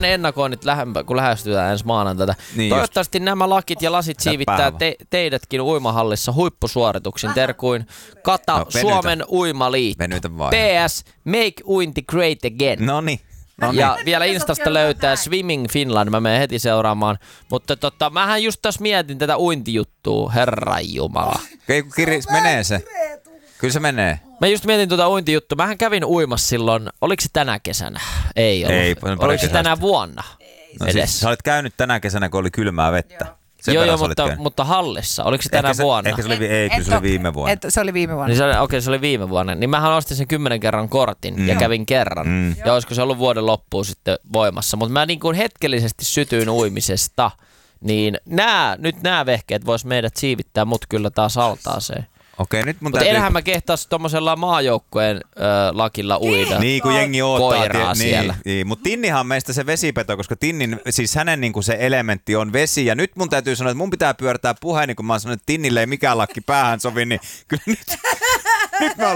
ennakoinnit kun lähestytään ensi maanantaita. Niin toivottavasti nämä lakit ja lasit siivittää teidätkin uimahallissa huippusuorituksin. Terkuin Kata, Suomen Uimaliitto. PS, make uinti great again. Noniin. Ja vielä Instasta löytää Swimming Finland, mä menen heti seuraamaan. Mutta mähän just tässä mietin tätä uintijuttua, herranjumala. Menee se. Kyllä se menee. Mä just mietin uintijuttua. Mähän kävin uimassa silloin, oliko se tänä kesänä? Ei ollut. Ei, oliko se tänä vuonna? No siis, sä olit käynyt tänä kesänä, kun oli kylmää vettä. Joo, mutta hallissa. Oliko se tänä vuonna? Ehkä se oli viime vuonna. Se oli viime vuonna. Niin se oli viime vuonna. Niin mähän ostin sen 10 kerran kortin ja kävin kerran. Ja olisiko se ollut vuoden loppuun sitten voimassa. Mutta mä niin kuin hetkellisesti sytyin uimisesta. Niin nyt nämä vehkeet vois meidät siivittää mut kyllä taas altaaseen. Okei, nyt mun täytyy... Mutta enhän mä kehtaisi tommosella maajoukkueen lakilla uida. Niin, kun jengi oottaa. Koiraa siellä. Niin. Mutta Tinnihan on meistä se vesipeto, koska Tinnin, siis hänen niinku se elementti on vesi. Ja nyt mun täytyy sanoa, että mun pitää pyörtää puheeni, kun mä oon sanonut, että Tinnille ei mikään lakki päähän sovi, niin kyllä nyt me on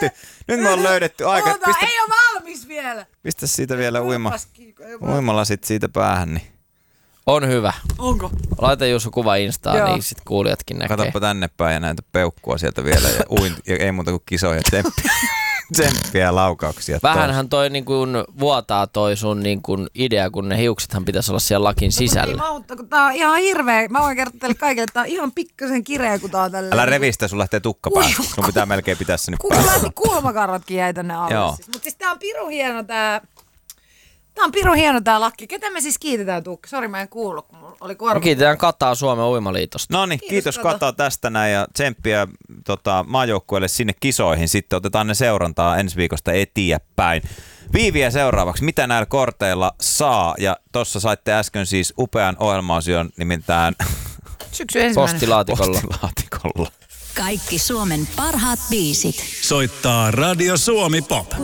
löydetty aika. Ei ole valmis vielä. Pistä siitä vielä uimalasit siitä päähän, niin. On hyvä. Onko? Laita Jussu kuva Instaan, niin sit kuulijatkin näkee. Katoppa tänne päin ja näitä peukkua sieltä vielä ja ei muuta kuin kisoja tsemppiä ja laukauksia. Vähänhän toi niin kuin vuotaa toi sun niin kuin idea, kun ne hiuksethan pitäisi olla siellä lakin sisällä. Kun tää on ihan hirveä. Mä voin kertoa teille kaikille, että tää on ihan pikkasen kireä, kun tää on tälleen. Älä revistä, sun lähtee tukka päästä. Sun pitää melkein pitää se nyt päästä. Kulmakarvatkin jäi tänne alle. Mutta siis tää on pirun hieno tää. Tää on pirun hieno tää lakki. Ketä me siis kiitetään, Tuukka? Sori, mä en kuullut, kun mulla oli korva. Me kiitetään Kataa Suomen Uimaliitosta. Noniin, kiitos Kata tästä näin ja tsemppiä maajoukkueelle sinne kisoihin. Sitten otetaan ne seurantaa ensi viikosta eteenpäin. Viiviä seuraavaksi. Mitä näillä korteilla saa? Ja tossa saitte äsken siis upean ohjelmaosion nimittäin syksy ensimmäinen. Postilaatikolla. Kaikki Suomen parhaat biisit. Soittaa Radio Suomi Pop.